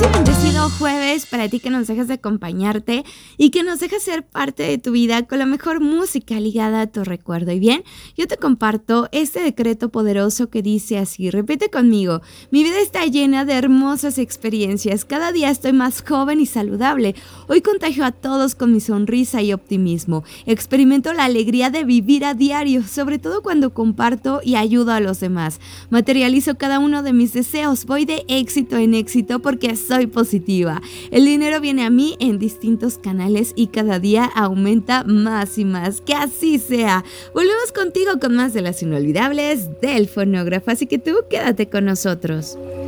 un bendecido jueves para ti que nos dejas de acompañarte y que nos dejas ser parte de tu vida con la mejor música ligada a tu recuerdo. Y bien, yo te comparto este decreto poderoso que dice así, repite conmigo, mi vida está llena de hermosas experiencias, cada día estoy más joven y saludable, hoy contagio a todos con mi sonrisa y optimismo, experimento la alegría de vivir a diario, sobre todo cuando comparto y ayudo a los demás, materializo cada uno de mis deseos, voy de éxito en éxito porque soy positiva. El dinero viene a mí en distintos canales y cada día aumenta más y más. Que así sea. Volvemos contigo con más de las inolvidables del fonógrafo, así que tú quédate con nosotros.